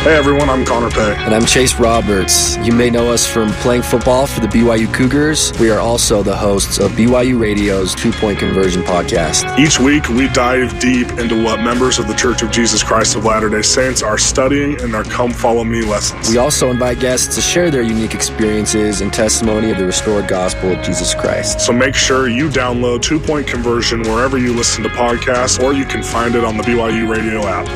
Hey everyone, I'm Connor Pay. And I'm Chase Roberts. You may know us from playing football for the BYU Cougars. We are also the hosts of BYU Radio's 2-Point Conversion podcast. Each week, we dive deep into what members of the Church of Jesus Christ of Latter-day Saints are studying in their Come Follow Me lessons. We also invite guests to share their unique experiences and testimony of the restored gospel of Jesus Christ. So make sure you download 2-Point Conversion wherever you listen to podcasts, or you can find it on the BYU Radio app.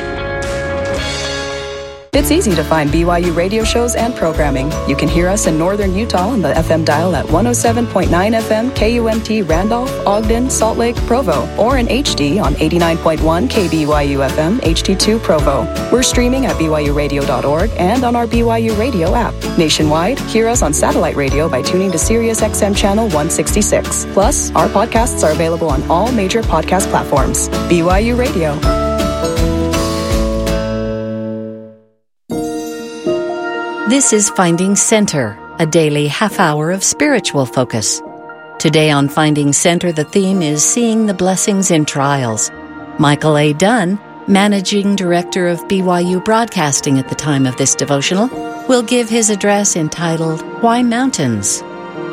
It's easy to find BYU radio shows and programming. You can hear us in northern Utah on the FM dial at 107.9 FM, KUMT Randolph, Ogden, Salt Lake, Provo, or in HD on 89.1 KBYU FM, HD2 Provo. We're streaming at BYURadio.org and on our BYU Radio app. Nationwide, hear us on satellite radio by tuning to Sirius XM Channel 166. Plus, our podcasts are available on all major podcast platforms. BYU Radio. This is Finding Center, a daily half-hour of spiritual focus. Today on Finding Center, the theme is Seeing the Blessings in Trials. Michael A. Dunn, Managing Director of BYU Broadcasting at the time of this devotional, will give his address entitled, Why Mountains?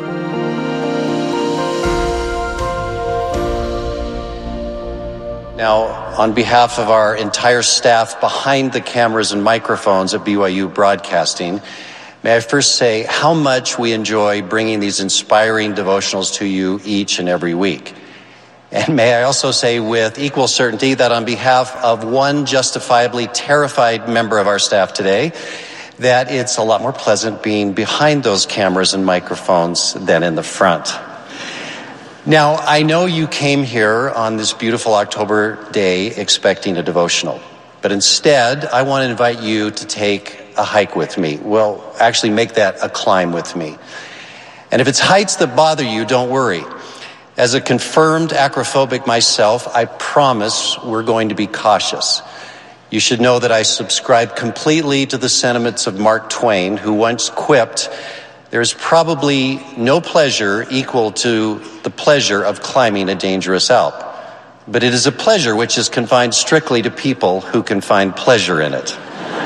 Now, on behalf of our entire staff behind the cameras and microphones at BYU Broadcasting, may I first say how much we enjoy bringing these inspiring devotionals to you each and every week. And may I also say with equal certainty that on behalf of one justifiably terrified member of our staff today, that it's a lot more pleasant being behind those cameras and microphones than in the front. Now, I know you came here on this beautiful October day expecting a devotional, but instead, I want to invite you to take a hike with me. Well, actually make that a climb with me. And if it's heights that bother you, don't worry. As a confirmed acrophobic myself, I promise we're going to be cautious. You should know that I subscribe completely to the sentiments of Mark Twain, who once quipped, "There's probably no pleasure equal to the pleasure of climbing a dangerous Alp, but it is a pleasure which is confined strictly to people who can find pleasure in it."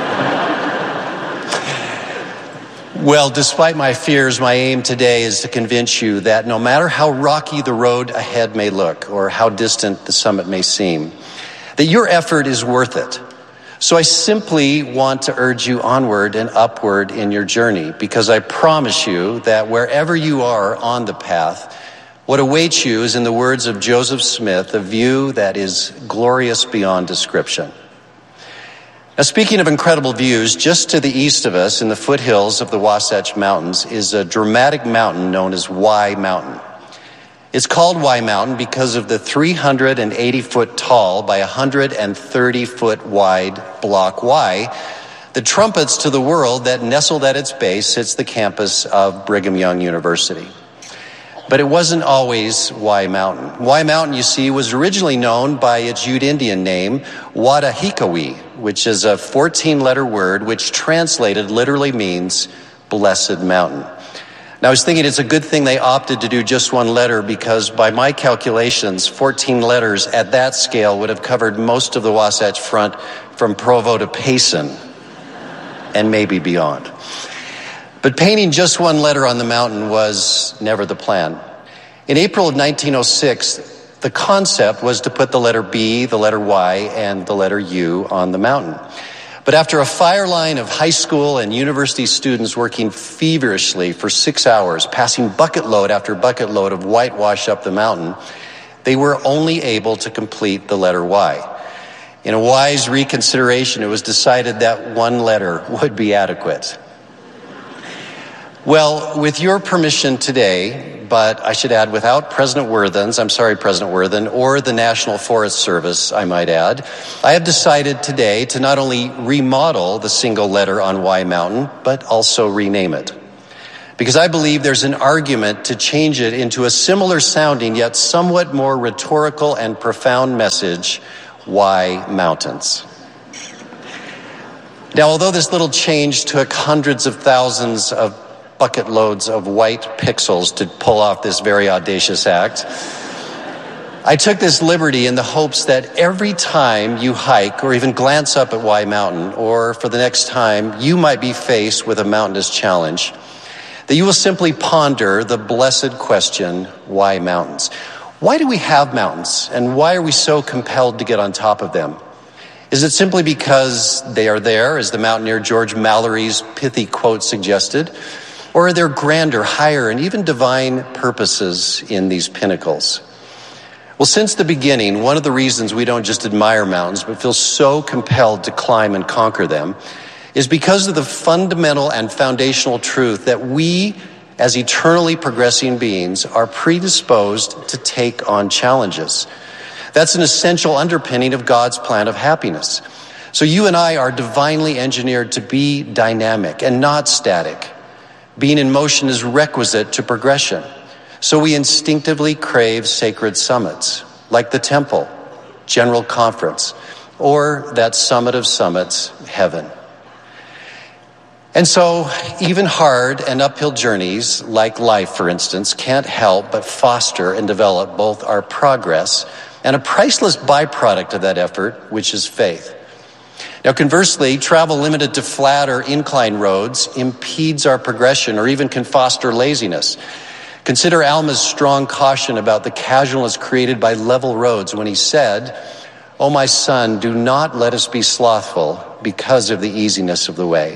Well, despite my fears, my aim today is to convince you that no matter how rocky the road ahead may look or how distant the summit may seem, that your effort is worth it. So I simply want to urge you onward and upward in your journey, because I promise you that wherever you are on the path, what awaits you is, in the words of Joseph Smith, a view that is glorious beyond description. Now, speaking of incredible views, just to the east of us in the foothills of the Wasatch Mountains is a dramatic mountain known as Y Mountain. It's called Y Mountain because of the 380-foot tall by 130-foot wide block Y that trumpets to the world that nestled at its base sits the campus of Brigham Young University. But it wasn't always Y Mountain. Y Mountain, you see, was originally known by its Ute Indian name, Wadahikawi, which is a 14-letter word which translated literally means blessed mountain. Now, I was thinking it's a good thing they opted to do just one letter, because by my calculations, 14 letters at that scale would have covered most of the Wasatch Front from Provo to Payson and maybe beyond. But painting just one letter on the mountain was never the plan. In April of 1906, the concept was to put the letter B, the letter Y, and the letter U on the mountain. But after a fire line of high school and university students working feverishly for 6 hours, passing bucket load after bucket load of whitewash up the mountain, they were only able to complete the letter Y. In a wise reconsideration, it was decided that one letter would be adequate. Well, with your permission today, but I should add without President Worthen, or the National Forest Service, I might add, I have decided today to not only remodel the single letter on Y Mountain, but also rename it. Because I believe there's an argument to change it into a similar sounding yet somewhat more rhetorical and profound message, Why Mountains? Now, although this little change took hundreds of thousands of bucket loads of white pixels to pull off this very audacious act, I took this liberty in the hopes that every time you hike or even glance up at Y Mountain, or for the next time you might be faced with a mountainous challenge, that you will simply ponder the blessed question, why mountains? Why do we have mountains, and why are we so compelled to get on top of them? Is it simply because they are there, as the mountaineer George Mallory's pithy quote suggested? Or are there grander, higher, and even divine purposes in these pinnacles? Well, since the beginning, one of the reasons we don't just admire mountains, but feel so compelled to climb and conquer them, is because of the fundamental and foundational truth that we, as eternally progressing beings, are predisposed to take on challenges. That's an essential underpinning of God's plan of happiness. So you and I are divinely engineered to be dynamic and not static. Being in motion is requisite to progression. So we instinctively crave sacred summits, like the temple, General Conference, or that summit of summits, heaven. And so even hard and uphill journeys, like life, for instance, can't help but foster and develop both our progress and a priceless byproduct of that effort, which is faith. Now, conversely, travel limited to flat or incline roads impedes our progression or even can foster laziness. Consider Alma's strong caution about the casualness created by level roads when he said, "Oh, my son, do not let us be slothful because of the easiness of the way."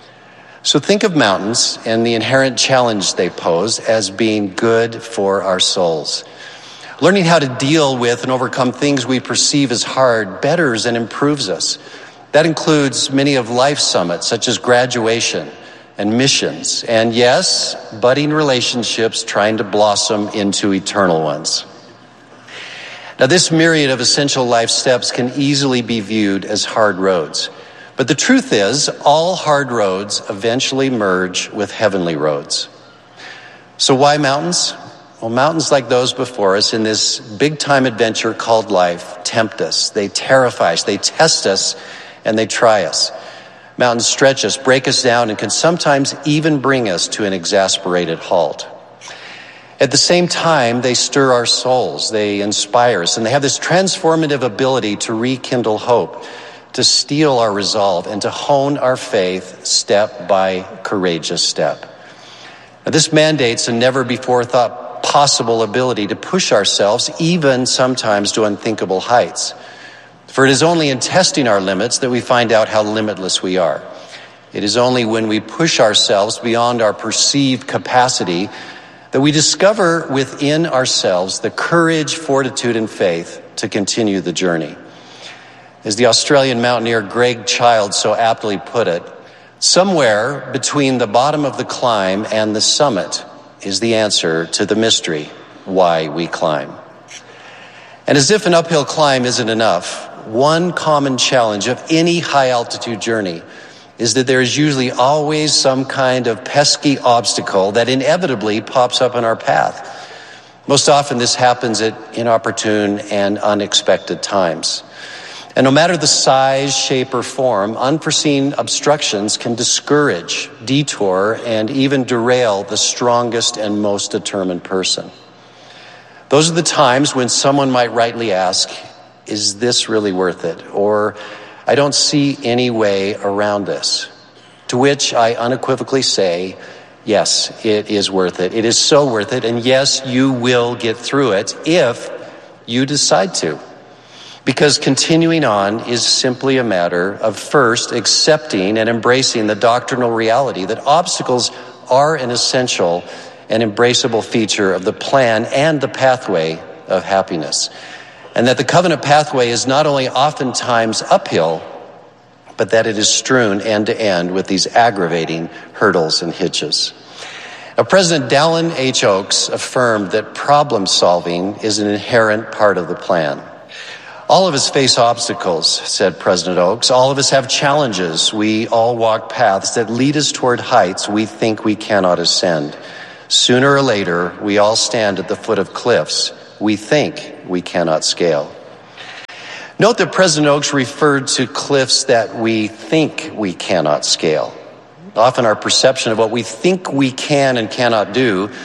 So think of mountains and the inherent challenge they pose as being good for our souls. Learning how to deal with and overcome things we perceive as hard betters and improves us. That includes many of life's summits, such as graduation and missions, and yes, budding relationships trying to blossom into eternal ones. Now, this myriad of essential life steps can easily be viewed as hard roads. But the truth is, all hard roads eventually merge with heavenly roads. So why mountains? Well, mountains like those before us in this big-time adventure called life tempt us, they terrify us, they test us, and they try us. Mountains stretch us, break us down, and can sometimes even bring us to an exasperated halt. At the same time, they stir our souls, they inspire us, and they have this transformative ability to rekindle hope, to steel our resolve, and to hone our faith step by courageous step. Now, this mandates a never-before-thought possible ability to push ourselves, even sometimes to unthinkable heights. For it is only in testing our limits that we find out how limitless we are. It is only when we push ourselves beyond our perceived capacity that we discover within ourselves the courage, fortitude, and faith to continue the journey. As the Australian mountaineer Greg Child so aptly put it, somewhere between the bottom of the climb and the summit is the answer to the mystery, why we climb. And as if an uphill climb isn't enough, one common challenge of any high-altitude journey is that there is usually always some kind of pesky obstacle that inevitably pops up in our path. Most often this happens at inopportune and unexpected times. And no matter the size, shape, or form, unforeseen obstructions can discourage, detour, and even derail the strongest and most determined person. Those are the times when someone might rightly ask, is this really worth it? Or, I don't see any way around this. To which I unequivocally say, yes, it is worth it. It is so worth it. And yes, you will get through it if you decide to. Because continuing on is simply a matter of first accepting and embracing the doctrinal reality that obstacles are an essential and embraceable feature of the plan and the pathway of happiness. And that the covenant pathway is not only oftentimes uphill, but that it is strewn end to end with these aggravating hurdles and hitches. Now, President Dallin H. Oaks affirmed that problem solving is an inherent part of the plan. All of us face obstacles, said President Oaks. All of us have challenges. We all walk paths that lead us toward heights we think we cannot ascend. Sooner or later, we all stand at the foot of cliffs we think we cannot scale. Note that President Oaks referred to cliffs that we think we cannot scale. Often our perception of what we think we can and cannot do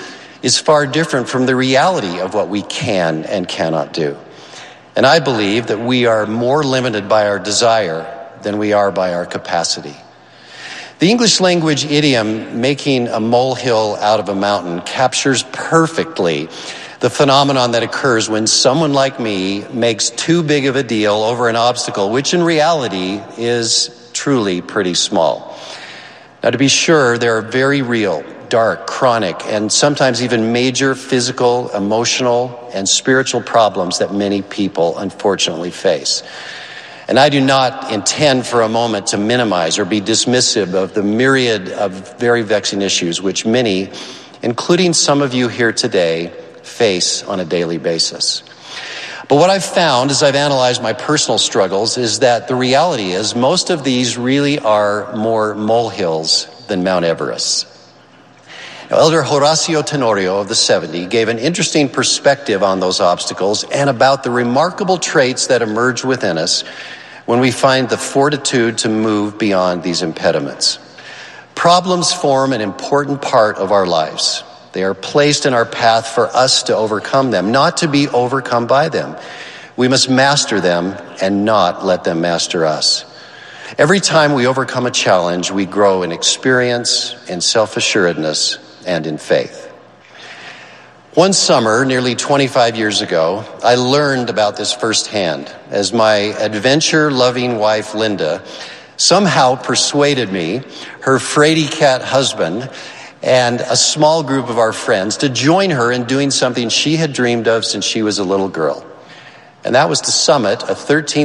is far different from the reality of what we can and cannot do. And I believe that we are more limited by our desire than we are by our capacity. The English language idiom, making a molehill out of a mountain, captures perfectly the phenomenon that occurs when someone like me makes too big of a deal over an obstacle, which in reality is truly pretty small. Now, to be sure, there are very real, dark, chronic, and sometimes even major physical, emotional, and spiritual problems that many people unfortunately face. And I do not intend for a moment to minimize or be dismissive of the myriad of very vexing issues which many, including some of you here today, face on a daily basis. But what I've found as I've analyzed my personal struggles is that the reality is most of these really are more molehills than Mount Everest. Now, Elder Horacio Tenorio of the 70 gave an interesting perspective on those obstacles and about the remarkable traits that emerge within us when we find the fortitude to move beyond these impediments. Problems form an important part of our lives. They are placed in our path for us to overcome them, not to be overcome by them. We must master them and not let them master us. Every time we overcome a challenge, we grow in experience, in self-assuredness, and in faith. One summer, nearly 25 years ago, I learned about this firsthand as my adventure-loving wife, Linda, somehow persuaded me, her fraidy cat husband, and a small group of our friends to join her in doing something she had dreamed of since she was a little girl. And that was to summit a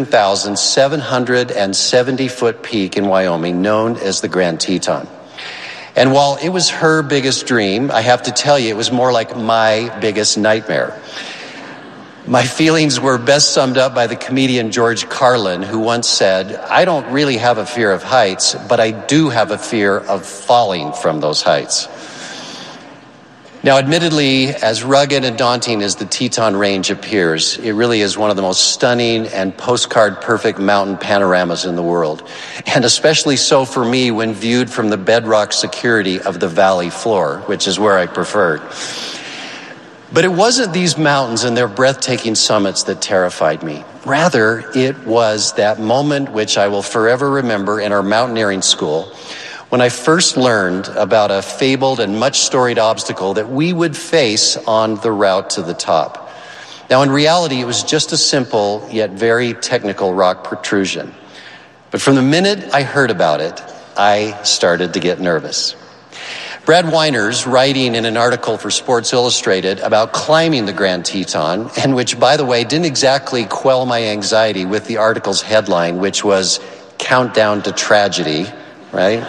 13,770-foot peak in Wyoming known as the Grand Teton. And while it was her biggest dream, I have to tell you, it was more like my biggest nightmare. My feelings were best summed up by the comedian George Carlin, who once said, "I don't really have a fear of heights, but I do have a fear of falling from those heights." Now, admittedly, as rugged and daunting as the Teton Range appears, it really is one of the most stunning and postcard-perfect mountain panoramas in the world, and especially so for me when viewed from the bedrock security of the valley floor, which is where I preferred. But it wasn't these mountains and their breathtaking summits that terrified me. Rather, it was that moment which I will forever remember in our mountaineering school when I first learned about a fabled and much storied obstacle that we would face on the route to the top. Now, in reality, it was just a simple yet very technical rock protrusion. But from the minute I heard about it, I started to get nervous. Brad Weiners, writing in an article for Sports Illustrated about climbing the Grand Teton, and which, by the way, didn't exactly quell my anxiety with the article's headline, which was "Countdown to Tragedy," right?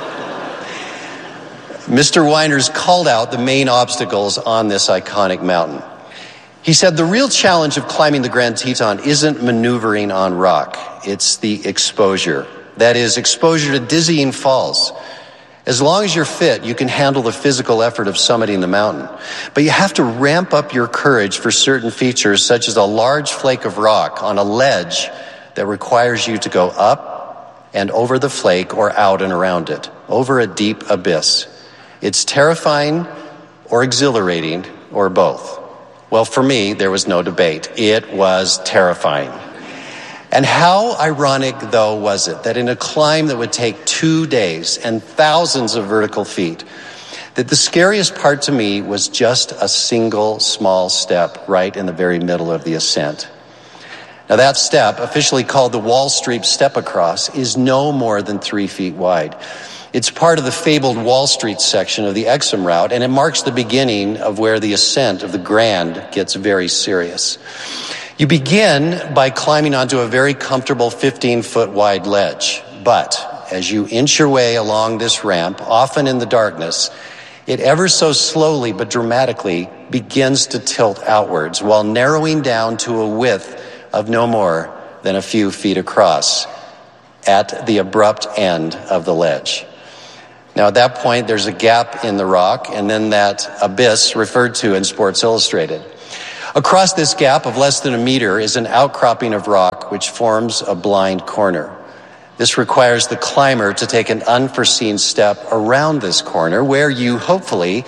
Mr. Weiners called out the main obstacles on this iconic mountain. He said, "The real challenge of climbing the Grand Teton isn't maneuvering on rock. It's the exposure. That is, exposure to dizzying falls. As long as you're fit, you can handle the physical effort of summiting the mountain. But you have to ramp up your courage for certain features, such as a large flake of rock on a ledge that requires you to go up and over the flake or out and around it, over a deep abyss. It's terrifying or exhilarating or both." Well, for me, there was no debate. It was terrifying. And how ironic, though, was it that in a climb that would take 2 days and thousands of vertical feet, that the scariest part to me was just a single small step right in the very middle of the ascent. Now, that step, officially called the Wall Street Step Across, is no more than 3 feet wide. It's part of the fabled Wall Street section of the Exum route, and it marks the beginning of where the ascent of the Grand gets very serious. You begin by climbing onto a very comfortable 15-foot wide ledge, but as you inch your way along this ramp, often in the darkness, it ever so slowly but dramatically begins to tilt outwards while narrowing down to a width of no more than a few feet across at the abrupt end of the ledge. Now, at that point, there's a gap in the rock and then that abyss referred to in Sports Illustrated. Across this gap of less than a meter is an outcropping of rock which forms a blind corner. This requires the climber to take an unforeseen step around this corner where you hopefully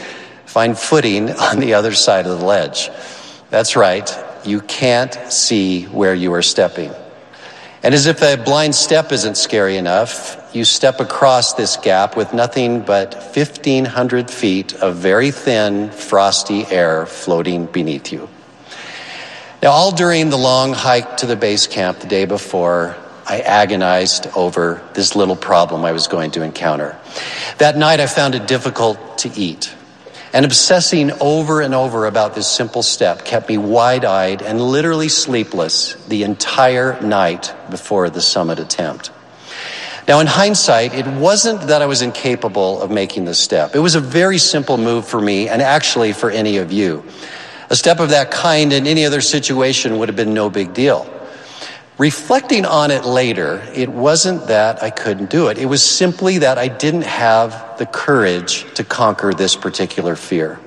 find footing on the other side of the ledge. That's right, you can't see where you are stepping. And as if a blind step isn't scary enough, you step across this gap with nothing but 1,500 feet of very thin, frosty air floating beneath you. Now, all during the long hike to the base camp the day before, I agonized over this little problem I was going to encounter. That night, I found it difficult to eat. And obsessing over and over about this simple step kept me wide-eyed and literally sleepless the entire night before the summit attempt. Now, in hindsight, it wasn't that I was incapable of making this step. It was a very simple move for me and actually for any of you. A step of that kind in any other situation would have been no big deal. Reflecting on it later, it wasn't that I couldn't do it. It was simply that I didn't have the courage to conquer this particular fear.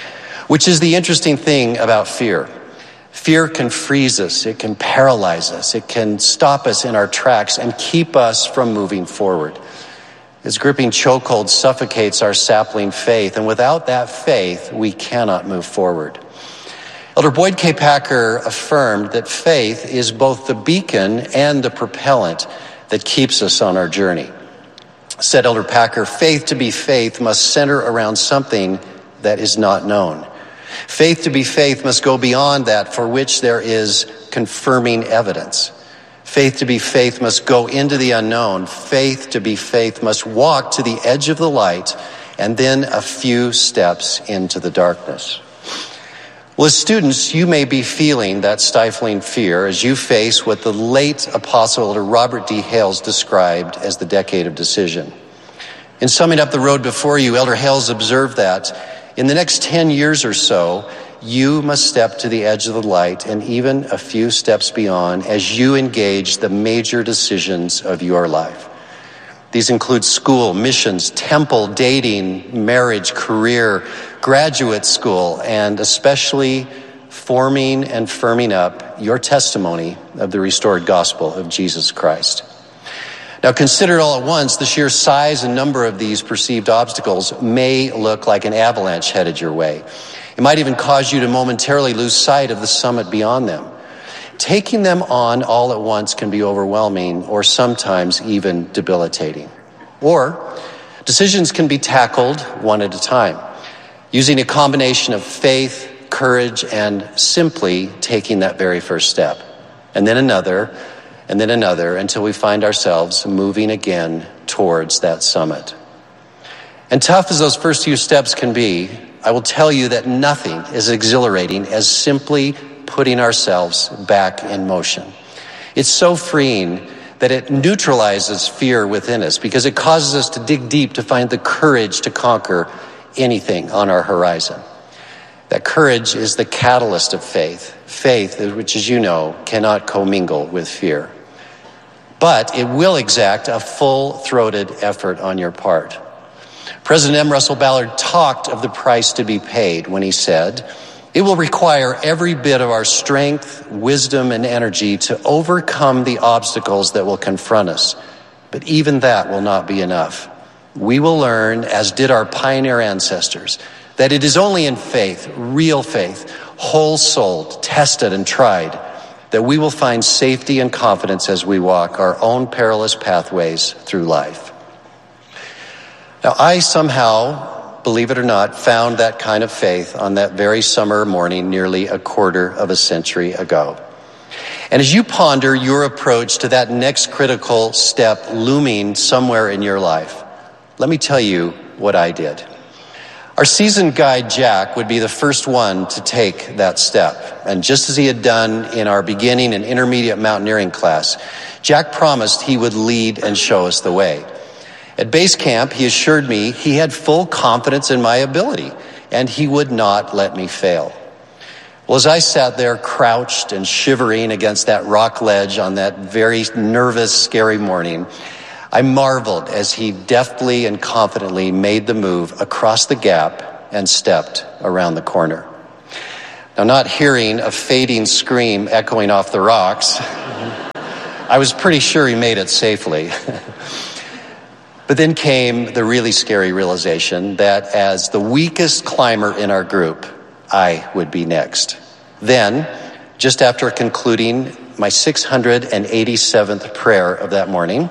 Which is the interesting thing about fear. Fear can freeze us, it can paralyze us, it can stop us in our tracks and keep us from moving forward. Its gripping chokehold suffocates our sapling faith, and without that faith, we cannot move forward. Elder Boyd K. Packer affirmed that faith is both the beacon and the propellant that keeps us on our journey. Said Elder Packer, faith to be faith must center around something that is not known. Faith to be faith must go beyond that for which there is confirming evidence. Faith to be faith must go into the unknown. Faith to be faith must walk to the edge of the light and then a few steps into the darkness. Well, as students, you may be feeling that stifling fear as you face what the late Apostle Elder Robert D. Hales described as the decade of decision. In summing up the road before you, Elder Hales observed that in the next 10 years or so, you must step to the edge of the light and even a few steps beyond as you engage the major decisions of your life. These include school, missions, temple, dating, marriage, career, graduate school, and especially forming and firming up your testimony of the restored gospel of Jesus Christ. Now, considered all at once, the sheer size and number of these perceived obstacles may look like an avalanche headed your way. It might even cause you to momentarily lose sight of the summit beyond them. Taking them on all at once can be overwhelming or sometimes even debilitating. Or decisions can be tackled one at a time, using a combination of faith, courage, and simply taking that very first step. And then another, until we find ourselves moving again towards that summit. And tough as those first few steps can be, I will tell you that nothing is exhilarating as simply putting ourselves back in motion. It's so freeing that it neutralizes fear within us because it causes us to dig deep to find the courage to conquer anything on our horizon. That courage is the catalyst of faith. Faith, which as you know, cannot commingle with fear. But it will exact a full-throated effort on your part. President M. Russell Ballard talked of the price to be paid when he said, "It will require every bit of our strength, wisdom, and energy to overcome the obstacles that will confront us. But even that will not be enough. We will learn, as did our pioneer ancestors, that it is only in faith, real faith, whole-souled, tested, and tried, that we will find safety and confidence as we walk our own perilous pathways through life." Now, I somehow, believe it or not, found that kind of faith on that very summer morning nearly a quarter of a century ago. And as you ponder your approach to that next critical step looming somewhere in your life, let me tell you what I did. Our seasoned guide, Jack, would be the first one to take that step. And just as he had done in our beginning and intermediate mountaineering class, Jack promised he would lead and show us the way. At base camp, he assured me he had full confidence in my ability, and he would not let me fail. Well, as I sat there crouched and shivering against that rock ledge on that very nervous, scary morning, I marveled as he deftly and confidently made the move across the gap and stepped around the corner. Now, not hearing a fading scream echoing off the rocks, I was pretty sure he made it safely. But then came the really scary realization that as the weakest climber in our group, I would be next. Then, just after concluding my 687th prayer of that morning,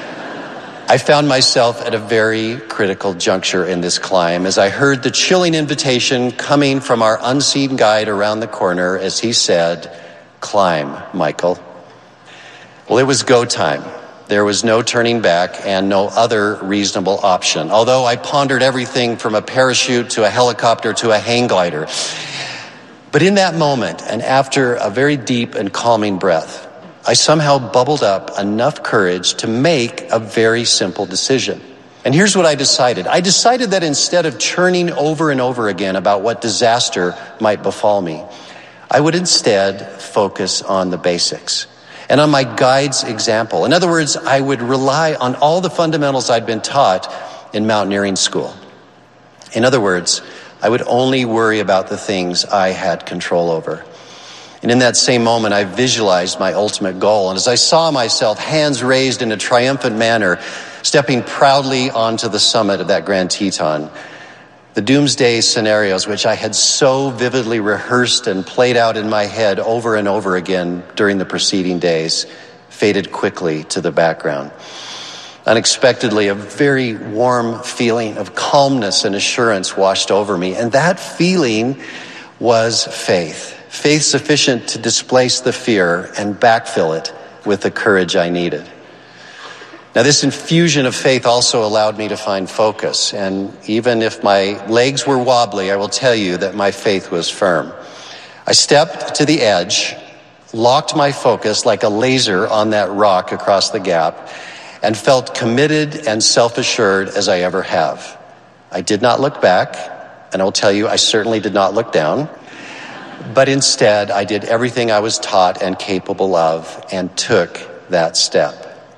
I found myself at a very critical juncture in this climb as I heard the chilling invitation coming from our unseen guide around the corner as he said, "Climb, Michael." Well, it was go time. There was no turning back and no other reasonable option, although I pondered everything from a parachute to a helicopter to a hang glider. But in that moment, and after a very deep and calming breath, I somehow bubbled up enough courage to make a very simple decision. And here's what I decided. I decided that instead of churning over and over again about what disaster might befall me, I would instead focus on the basics and on my guide's example. In other words, I would rely on all the fundamentals I'd been taught in mountaineering school. In other words, I would only worry about the things I had control over. And in that same moment, I visualized my ultimate goal. And as I saw myself, hands raised in a triumphant manner, stepping proudly onto the summit of that Grand Teton, the doomsday scenarios, which I had so vividly rehearsed and played out in my head over and over again during the preceding days, faded quickly to the background. Unexpectedly, a very warm feeling of calmness and assurance washed over me. And that feeling was faith. Faith sufficient to displace the fear and backfill it with the courage I needed. Now, this infusion of faith also allowed me to find focus. And even if my legs were wobbly, I will tell you that my faith was firm. I stepped to the edge, locked my focus like a laser on that rock across the gap, and felt committed and self-assured as I ever have. I did not look back, and I will tell you, I certainly did not look down. But instead, I did everything I was taught and capable of and took that step.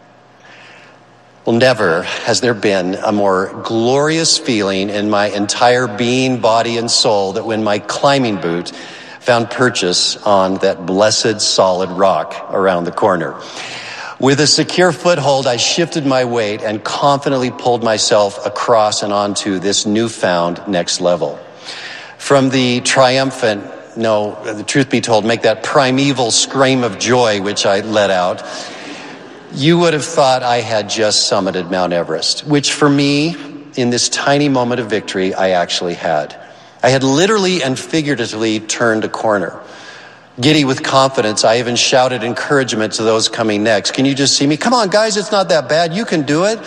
Well, never has there been a more glorious feeling in my entire being, body, and soul that when my climbing boot found purchase on that blessed solid rock around the corner. With a secure foothold, I shifted my weight and confidently pulled myself across and onto this newfound next level. From the triumphant, no, the truth be told, make that primeval scream of joy which I let out, you would have thought I had just summited Mount Everest, which for me, in this tiny moment of victory, I actually had. I had literally and figuratively turned a corner. Giddy with confidence, I even shouted encouragement to those coming next. Can you just see me? Come on, guys, it's not that bad. You can do it.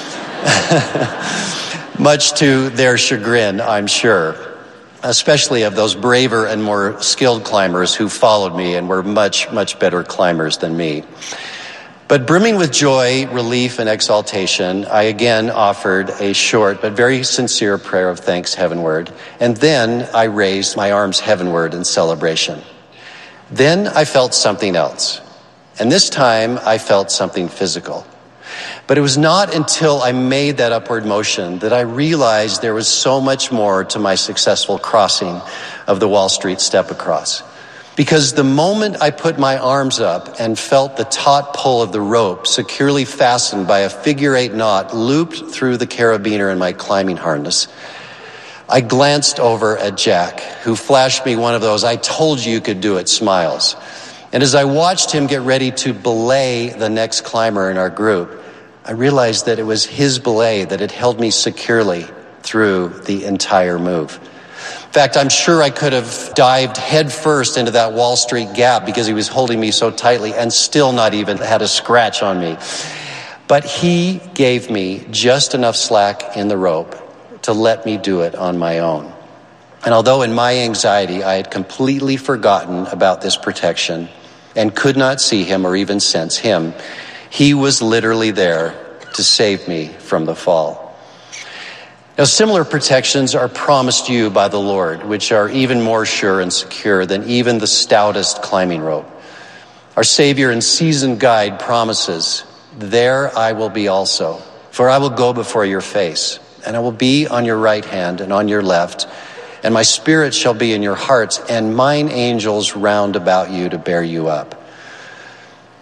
Much to their chagrin, I'm sure. Especially of those braver and more skilled climbers who followed me and were much, much better climbers than me. But brimming with joy, relief, and exaltation, I again offered a short but very sincere prayer of thanks heavenward, and then I raised my arms heavenward in celebration. Then I felt something else, and this time I felt something physical. But it was not until I made that upward motion that I realized there was so much more to my successful crossing of the Wall Street step across. Because the moment I put my arms up and felt the taut pull of the rope securely fastened by a figure-8 knot looped through the carabiner in my climbing harness, I glanced over at Jack, who flashed me one of those "I told you could do it" smiles. And as I watched him get ready to belay the next climber in our group, I realized that it was his belay that had held me securely through the entire move. In fact, I'm sure I could have dived headfirst into that Wall Street gap because he was holding me so tightly and still not even had a scratch on me. But he gave me just enough slack in the rope to let me do it on my own. And although in my anxiety I had completely forgotten about this protection and could not see him or even sense him, he was literally there to save me from the fall. Now, similar protections are promised you by the Lord, which are even more sure and secure than even the stoutest climbing rope. Our Savior and seasoned guide promises, "There I will be also, for I will go before your face, and I will be on your right hand and on your left, and my spirit shall be in your hearts, and mine angels round about you to bear you up."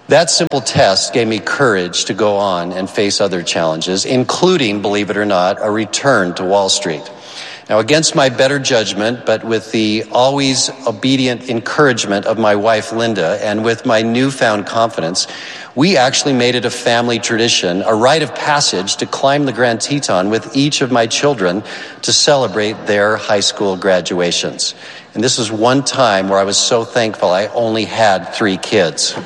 That simple test gave me courage to go on and face other challenges, including, believe it or not, a return to Wall Street. Now, against my better judgment, but with the always obedient encouragement of my wife, Linda, and with my newfound confidence, we actually made it a family tradition, a rite of passage to climb the Grand Teton with each of my children to celebrate their high school graduations. And this was one time where I was so thankful I only had 3 kids.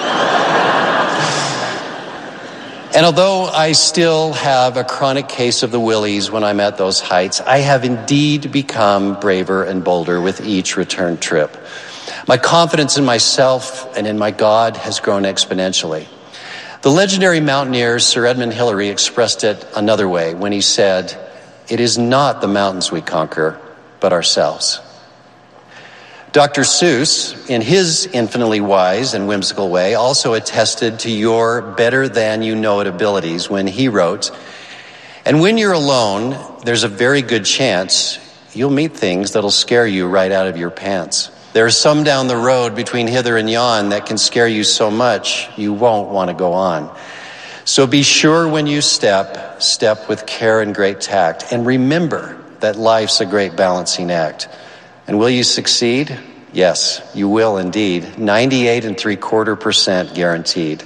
And although I still have a chronic case of the willies when I'm at those heights, I have indeed become braver and bolder with each return trip. My confidence in myself and in my God has grown exponentially. The legendary mountaineer Sir Edmund Hillary expressed it another way when he said, "It is not the mountains we conquer, but ourselves." Dr. Seuss, in his infinitely wise and whimsical way, also attested to your better-than-you-know-it abilities when he wrote, "And when you're alone, there's a very good chance you'll meet things that'll scare you right out of your pants. There are some down the road between hither and yon that can scare you so much you won't want to go on. So be sure when you step with care and great tact, and remember that life's a great balancing act. And will you succeed? Yes, you will indeed. 98.75% guaranteed.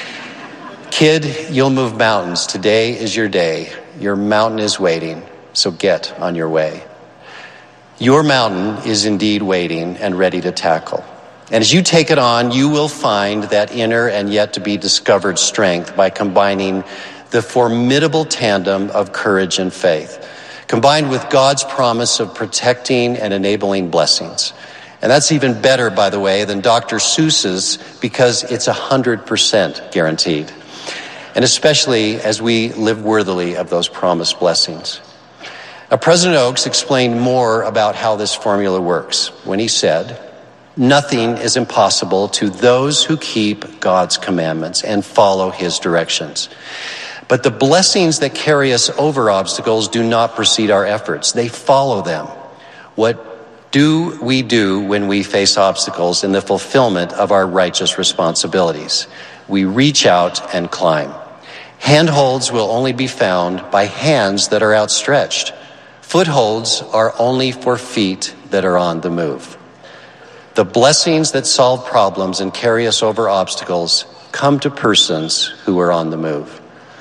Kid, you'll move mountains. Today is your day. Your mountain is waiting, so get on your way. Your mountain is indeed waiting and ready to tackle. And as you take it on, you will find that inner and yet to be discovered strength by combining the formidable tandem of courage and faith, combined with God's promise of protecting and enabling blessings. And that's even better, by the way, than Dr. Seuss's, because it's 100% guaranteed. And especially as we live worthily of those promised blessings. Now, President Oaks explained more about how this formula works when he said, "Nothing is impossible to those who keep God's commandments and follow his directions. But the blessings that carry us over obstacles do not precede our efforts. They follow them. What do we do when we face obstacles in the fulfillment of our righteous responsibilities? We reach out and climb. Handholds will only be found by hands that are outstretched. Footholds are only for feet that are on the move. The blessings that solve problems and carry us over obstacles come to persons who are on the move."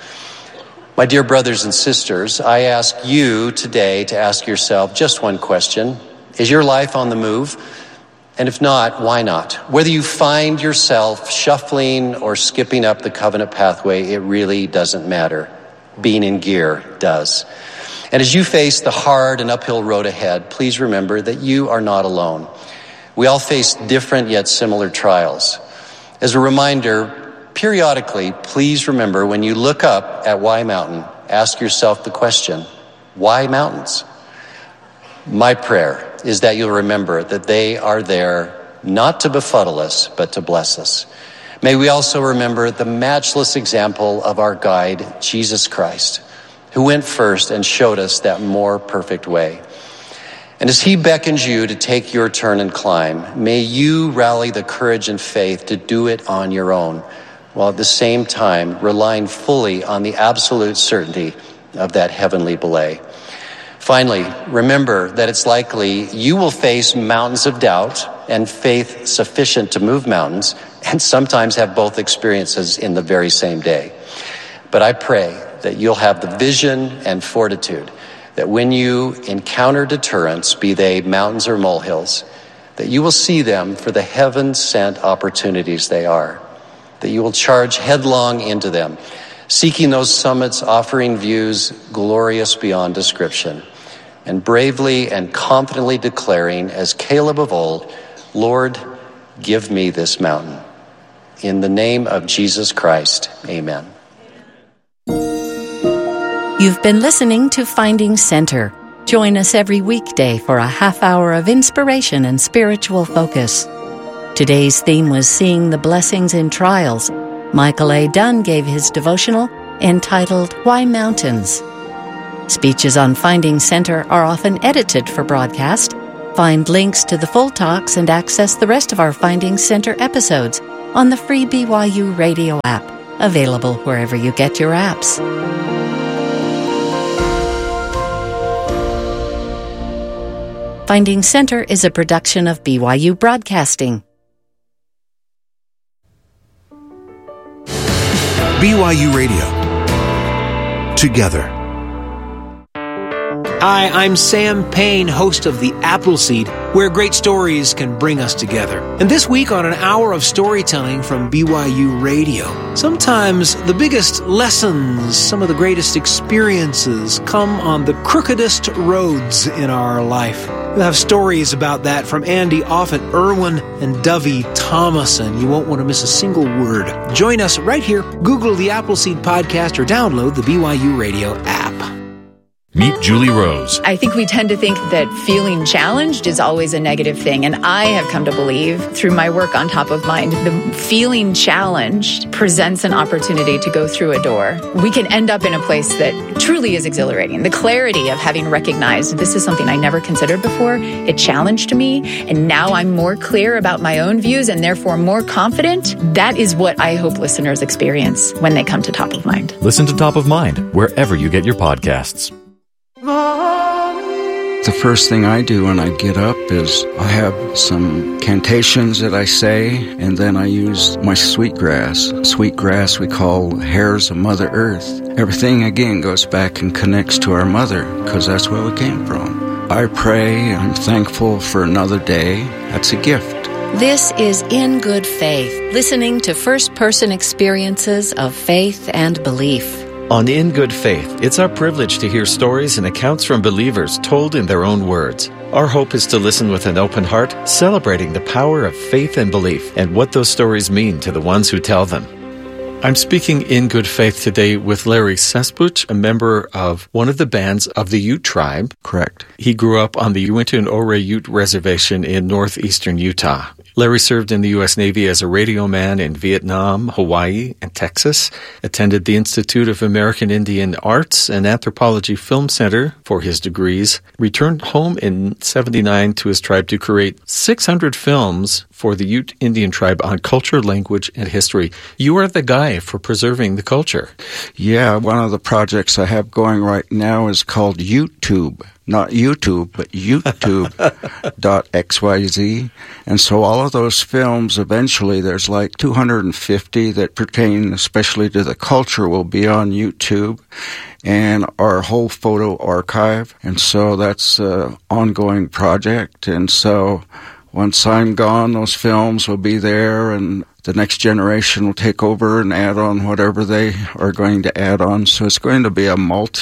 My dear brothers and sisters, I ask you today to ask yourself just one question. Is your life on the move? And if not, why not? Whether you find yourself shuffling or skipping up the covenant pathway, it really doesn't matter. Being in gear does. And as you face the hard and uphill road ahead, please remember that you are not alone. We all face different yet similar trials. As a reminder, periodically, please remember when you look up at Y Mountain, ask yourself the question, why mountains? My prayer is that you'll remember that they are there not to befuddle us, but to bless us. May we also remember the matchless example of our guide, Jesus Christ, who went first and showed us that more perfect way. And as he beckons you to take your turn and climb, may you rally the courage and faith to do it on your own, while at the same time relying fully on the absolute certainty of that heavenly belay. Finally, remember that it's likely you will face mountains of doubt and faith sufficient to move mountains, and sometimes have both experiences in the very same day. But I pray that you'll have the vision and fortitude that when you encounter deterrents, be they mountains or molehills, that you will see them for the heaven-sent opportunities they are, that you will charge headlong into them, seeking those summits, offering views glorious beyond description, and bravely and confidently declaring, as Caleb of old, "Lord, give me this mountain." In the name of Jesus Christ, amen. You've been listening to Finding Center. Join us every weekday for a half hour of inspiration and spiritual focus. Today's theme was Seeing the Blessings in Trials. Michael A. Dunn gave his devotional entitled Why Mountains? Speeches on Finding Center are often edited for broadcast. Find links to the full talks and access the rest of our Finding Center episodes on the free BYU Radio app, available wherever you get your apps. Finding Center is a production of BYU Broadcasting. BYU Radio. Together. Hi, I'm Sam Payne, host of The Appleseed, where great stories can bring us together. And this week on an hour of storytelling from BYU Radio, sometimes the biggest lessons, some of the greatest experiences come on the crookedest roads in our life. We'll have stories about that from Andy Offit Irwin and Dovey Thomason. You won't want to miss a single word. Join us right here. Google the Appleseed Podcast or download the BYU Radio app. Meet Julie Rose. I think we tend to think that feeling challenged is always a negative thing. And I have come to believe through my work on Top of Mind, the feeling challenged presents an opportunity to go through a door. We can end up in a place that truly is exhilarating. The clarity of having recognized this is something I never considered before. It challenged me. And now I'm more clear about my own views and therefore more confident. That is what I hope listeners experience when they come to Top of Mind. Listen to Top of Mind wherever you get your podcasts. The first thing I do when I get up is I have some cantations that I say, and then I use my sweetgrass. Sweetgrass we call hairs of Mother Earth. Everything, again, goes back and connects to our mother, because that's where we came from. I pray, I'm thankful for another day. That's a gift. This is In Good Faith, listening to first-person experiences of faith and belief. On In Good Faith, it's our privilege to hear stories and accounts from believers told in their own words. Our hope is to listen with an open heart, celebrating the power of faith and belief and what those stories mean to the ones who tell them. I'm speaking in good faith today with Larry Sespuch, a member of one of the bands of the Ute tribe. Correct. He grew up on the Uinta and Ouray Ute Reservation in northeastern Utah. Larry served in the U.S. Navy as a radio man in Vietnam, Hawaii, and Texas, attended the Institute of American Indian Arts and Anthropology Film Center for his degrees, returned home in 79 to his tribe to create 600 films for the Ute Indian tribe on culture, language, and history. You are the guy for preserving the culture. Yeah, one of the projects I have going right now is called YouTube. Not YouTube, but YouTube.xyz. And so all of those films, eventually, there's like 250 that pertain especially to the culture will be on YouTube and our whole photo archive. And so that's an ongoing project. And so once I'm gone, those films will be there and the next generation will take over and add on whatever they are going to add on. So it's going to be a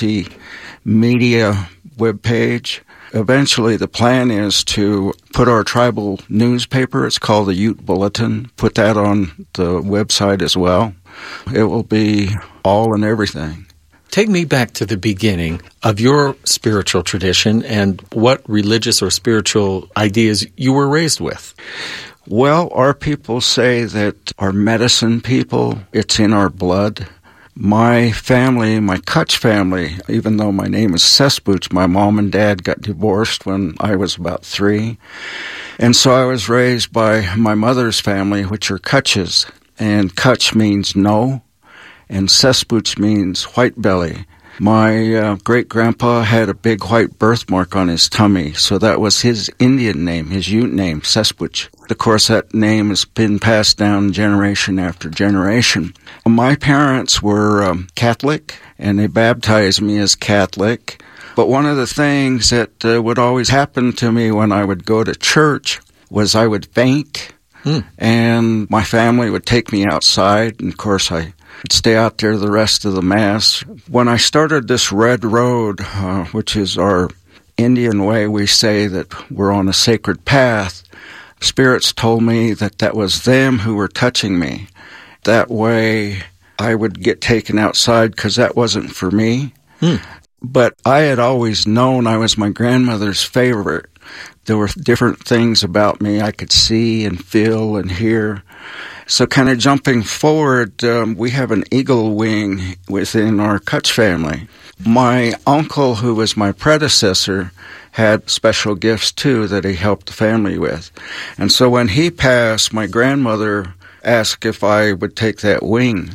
multimedia webpage. Eventually, the plan is to put our tribal newspaper, it's called the Ute Bulletin, put that on the website as well. It will be all and everything. Take me back to the beginning of your spiritual tradition and what religious or spiritual ideas you were raised with. Well, our people say that our medicine people, it's in our blood. My family, my Kutch family, even though my name is Sespuch, my mom and dad got divorced when I was about 3. And so I was raised by my mother's family, which are Kutches. And Kutch means no, and Sespuch means white belly. My great-grandpa had a big white birthmark on his tummy, so that was his Indian name, his Ute name, Sespuch. Of course, that name has been passed down generation after generation. My parents were Catholic, and they baptized me as Catholic. But one of the things that would always happen to me when I would go to church was I would faint, and my family would take me outside, and of course I would stay out there the rest of the Mass. When I started this Red Road, which is our Indian way, we say that we're on a sacred path, spirits told me that that was them who were touching me. That way I would get taken outside because that wasn't for me. But I had always known I was my grandmother's favorite. There were different things about me I could see and feel and hear. So kind of jumping forward, we have an eagle wing within our Kutch family. My uncle, who was my predecessor, had special gifts too that he helped the family with. And so when he passed, my grandmother asked if I would take that wing.